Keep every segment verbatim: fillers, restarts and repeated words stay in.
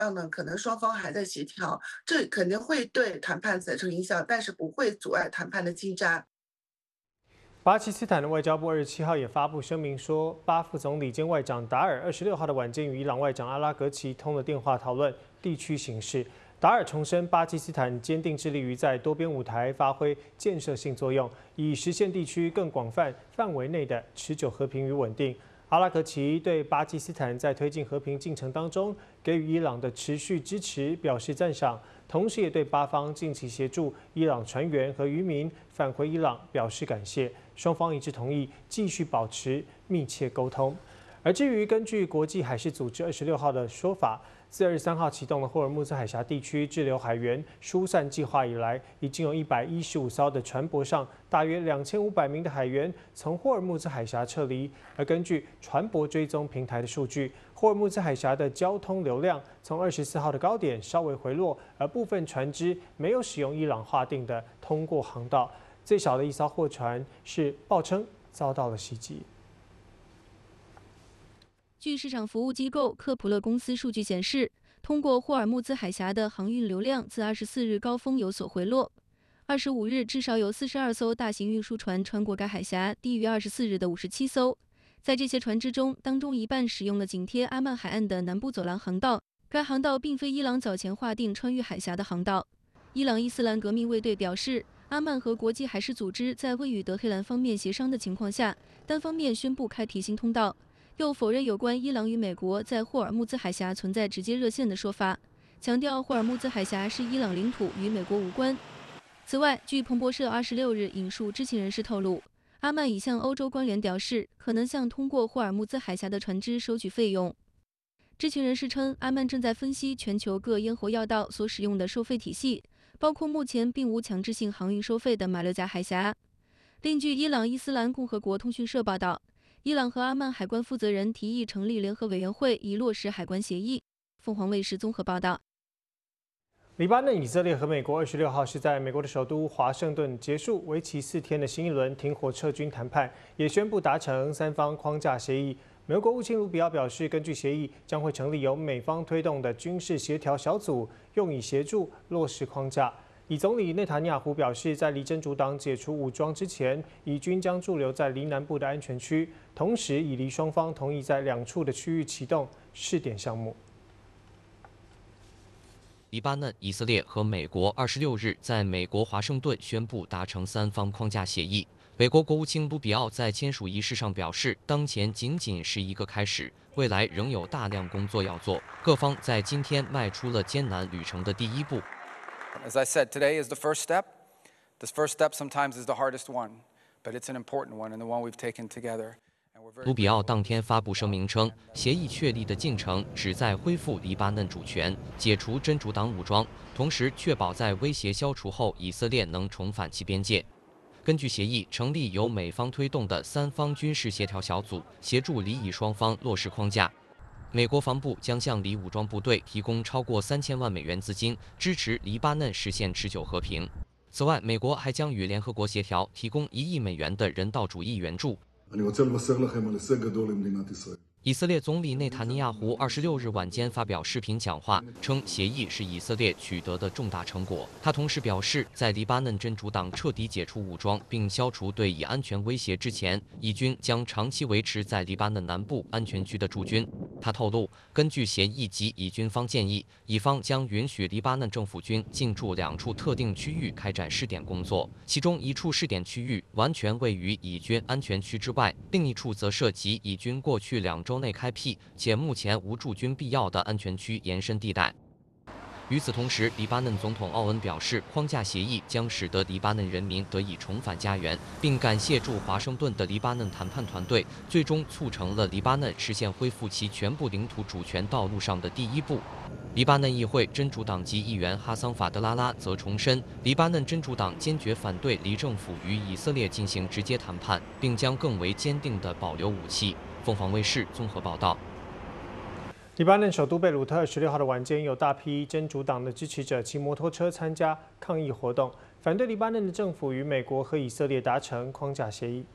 呢，可能双方还在协调，这肯定会对谈判产生影响，但是不会阻碍谈判的进展。 巴基斯坦的外交部二十七号也发布声明说，巴副总理兼外长达尔二十六号的晚间与伊朗外长阿拉格齐通了电话，讨论地区形势。达尔重申，巴基斯坦坚定致力于在多边舞台发挥建设性作用，以实现地区更广泛范围内的持久和平与稳定。阿拉格齐对巴基斯坦在推进和平进程当中给予伊朗的持续支持表示赞赏，同时也对巴方近期协助伊朗船员和渔民返回伊朗表示感谢。双方一致同意继续保持密切沟通。而至于根据国际海事组织二十六号的说法，自二十三号启动了霍尔木兹海峡地区滞留海员疏散计划以来，已经有一百一十五艘的船舶上大约两千五百名的海员从霍尔木兹海峡撤离。而根据船舶追踪平台的数据，霍尔木兹海峡的交通流量从二十四号的高点稍微回落，而部分船只没有使用伊朗划定的通过航道。最少的一艘货船是报称遭到了袭击。 据市场服务机构科普勒公司数据显示，通过霍尔木兹海峡的航运流量自二十四日高峰有所回落。二十五日至少有四十二艘大型运输船穿过该海峡，低于二十四日的五十七艘。在这些船只中，当中一半使用了紧贴阿曼海岸的南部走廊航道，该航道并非伊朗早前划定穿越海峡的航道。伊朗伊斯兰革命卫队表示，阿曼和国际海事组织在未与德黑兰方面协商的情况下，单方面宣布开辟新通道，又否认有关伊朗与美国在霍尔木兹海峡存在直接热线的说法，强调霍尔木兹海峡是伊朗领土，与美国无关。此外，据彭博社二十六日引述知情人士透露，阿曼已向欧洲官员表示，可能向通过霍尔木兹海峡的船只收取费用。知情人士称，阿曼正在分析全球各咽喉要道所使用的收费体系，包括目前并无强制性航运收费的马六甲海峡。另据伊朗伊斯兰共和国通讯社报道，伊朗和阿曼海关负责人提议成立联合委员会，以落实海关协议。凤凰卫视综合报道。 黎巴嫩、以色列和美国二十六号是在美国的首都华盛顿结束为期四天的新一轮停火撤军谈判，也宣布达成三方框架协议。美国国务卿卢比奥表示，根据协议，将会成立由美方推动的军事协调小组，用以协助落实框架。以总理内塔尼亚胡表示，在离真主党解除武装之前，以军将驻留在离南部的安全区，同时以离双方同意在两处的区域启动试点项目。 黎巴嫩、以色列和美国二十六日在美国华盛顿宣布达成三方框架协议。美国国务卿卢比奥在签署仪式上表示，当前仅仅是一个开始，未来仍有大量工作要做。各方在今天迈出了艰难旅程的第一步。 As I said, today is the first step. This first step sometimes is the hardest one, but it's an important one and the one we've taken together. 卢比奥当天发布声明称，协议确立的进程旨在恢复黎巴嫩主权、解除真主党武装，同时确保在威胁消除后，以色列能重返其边界。根据协议，成立由美方推动的三方军事协调小组，协助黎以双方落实框架。美国防部将向黎武装部队提供超过三千万美元资金，支持黎巴嫩实现持久和平。此外，美国还将与联合国协调，提供一亿美元的人道主义援助。以色列总理内塔尼亚胡二十六日晚间发表视频讲话，称协议是以色列取得的重大成果。他同时表示，在黎巴嫩真主党彻底解除武装并消除对以安全威胁之前，以军将长期维持在黎巴嫩南部安全区的驻军。他透露，根据协议及以军方建议，以方将允许黎巴嫩政府军进驻两处特定区域开展试点工作，其中一处试点区域完全位于以军安全区之外，另一处则涉及以军过去两周内开辟且目前无驻军必要的安全区延伸地带。与此同时，黎巴嫩总统奥恩表示，框架协议将使得黎巴嫩人民得以重返家园，并感谢驻华盛顿的黎巴嫩谈判团队，最终促成了黎巴嫩实现恢复其全部领土主权道路上的第一步。黎巴嫩议会真主党籍议员哈桑法德拉拉则重申，黎巴嫩真主党坚决反对黎政府与以色列进行直接谈判，并将更为坚定地保留武器。凤凰卫视综合报道。 黎巴嫩首都贝鲁特十六号的晚间，有大批真主党的支持者骑摩托车参加抗议活动，反对黎巴嫩的政府与美国和以色列达成框架协议。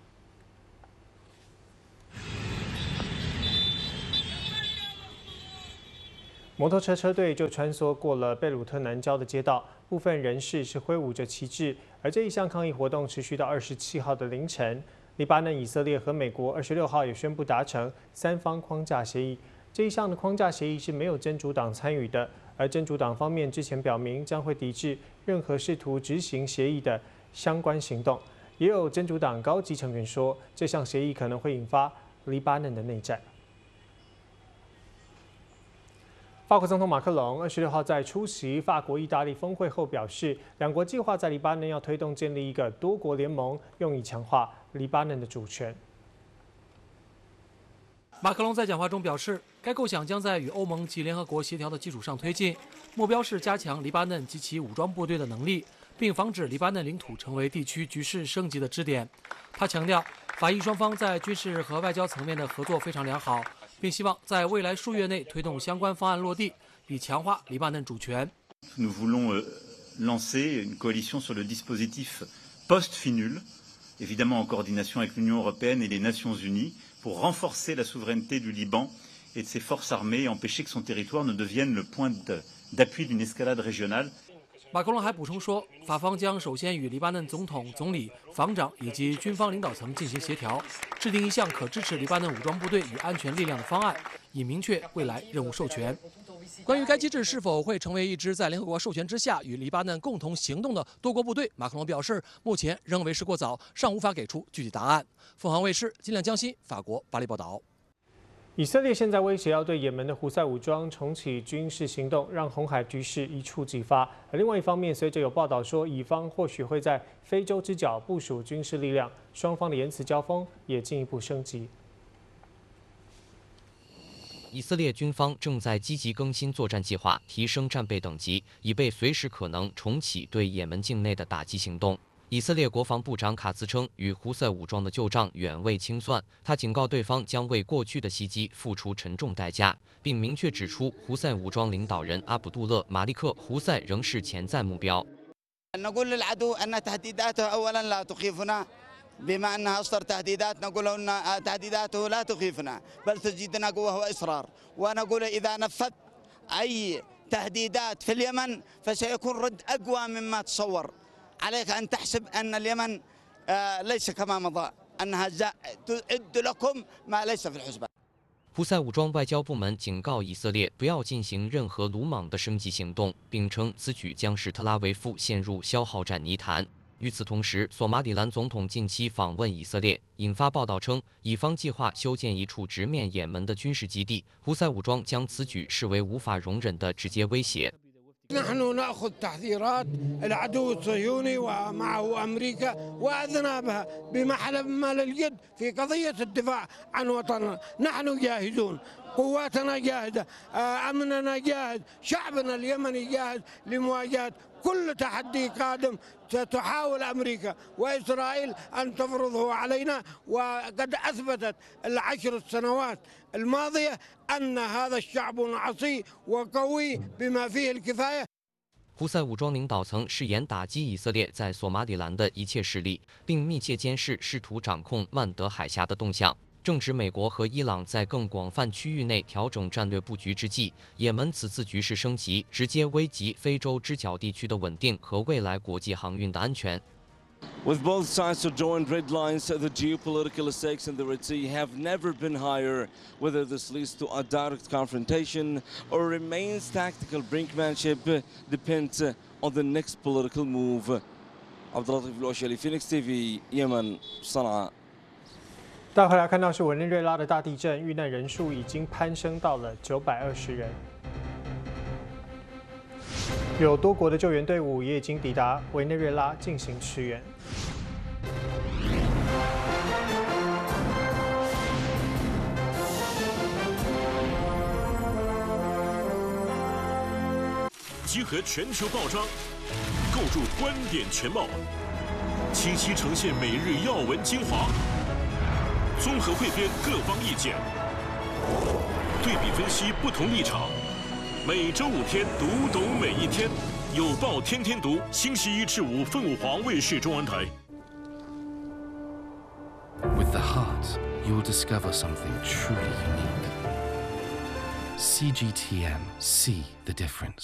摩托车车队就穿梭过了贝鲁特南郊的街道，部分人士是挥舞着旗帜，而这一项抗议活动持续到二十七号的凌晨。黎巴嫩、以色列和美国二十六号也宣布达成三方框架协议。这一项的框架协议是没有真主党参与的，而真主党方面之前表明将会抵制任何试图执行协议的相关行动。也有真主党高级成员说，这项协议可能会引发黎巴嫩的内战。法国总统马克龙二十六号在出席法国意大利峰会后表示，两国计划在黎巴嫩要推动建立一个多国联盟，用以强化黎巴嫩的主权。 马克龙在讲话中表示，该构想将在与欧盟及联合国协调的基础上推进，目标是加强黎巴嫩及其武装部队的能力，并防止黎巴嫩领土成为地区局势升级的支点。他强调，法意双方在军事和外交层面的合作非常良好，并希望在未来数月内推动相关方案落地，以强化黎巴嫩主权。 Nous voulons lancer une coalition sur le dispositif post-Finul, évidemment en coordination avec l'Union européenne et les Nations unies, pour renforcer la souveraineté du Liban et de ses forces armées et empêcher que son territoire ne devienne le point d'appui d'une escalade régionale. 马克龙还补充说，法方将首先与黎巴嫩总统、总理、防长以及军方领导层进行协调，制定一项可支持黎巴嫩武装部队与安全力量的方案，以明确未来任务授权。关于该机制是否会成为一支在联合国授权之下与黎巴嫩共同行动的多国部队，马克龙表示，目前仍为时过早，尚无法给出具体答案。凤凰卫视金亮江西法国巴黎报道。 以色列现在威胁要对也门的胡塞武装重启军事行动，让红海局势一触即发。而另外一方面，随着有报道说，以方或许会在非洲之角部署军事力量，双方的言辞交锋也进一步升级。 以色列军方正在积极更新作战计划，提升战备等级，以备随时可能重启对也门境内的打击行动。以色列国防部长卡茨称，与胡塞武装的旧账远未清算。他警告对方将为过去的袭击付出沉重代价，并明确指出，胡塞武装领导人阿卜杜勒·马利克·胡塞仍是潜在目标。 بما أنها أصدر تهديدات نقول أن تهديداته لا تخيفنا بل تزيدنا قوة وإصرار ونقول إذا نفذت أي تهديدات في اليمن فسيكون رد أقوى مما تصور عليك أن تحسب أن اليمن ليس كما مضى أنها تعد لكم ما ليس في الحسبان。 胡塞武装外交部门警告以色列不要进行任何鲁莽的升级行动，并称此举将使特拉维夫陷入消耗战泥潭。与此同时，索马里兰总统近期访问以色列，引发报道称，以方计划修建一处直面也门的军事基地。胡塞武装将此举视为无法容忍的直接威胁。 نحن نأخذ تحذيرات العدو الصهيوني ومعه أمريكا وأذنابها بما حلب مال اليد في قضية الدفاع عن وطننا. نحن جاهزون، قواتنا جاهزة، أمننا جاهز، شعبنا اليمني جاهز لمواجهة كل تحدي قادم ستحاول أمريكا وإسرائيل أن تفرضه علينا، وقد أثبتت العشر السنوات الماضية أن هذا الشعب عصي وقوي بما فيه الكفاية。 胡塞武装领导层誓言打击以色列在索马里兰的一切势力，并密切监视试图掌控曼德海峡的动向。正值美国和伊朗在更广泛区域内调整战略布局之际，也门此次局势升级，直接危及非洲之角地区的稳定和未来国际航运的安全。 With both sides to join red lines, the geopolitical stakes in the Red Sea have never been higher. Whether this leads to a direct confrontation or remains tactical brinkmanship depends on the next political move. عبد اللطيف الوشلي, Phoenix T V, Yemen, صنعاء。 带回来看到是委内瑞拉的大地震，遇难人数已经攀升到了九百二十人。有多国的救援队伍也已经抵达委内瑞拉进行驰援。 集合全球报章，构筑观点全貌，清晰呈现每日要闻精华。综合汇编各方意见，对比分析不同立场。每周五天读懂每一天，有报天天读，星期一至五凤舞华卫视中文台。 With the heart, you will discover something truly unique. C G T M. See the difference.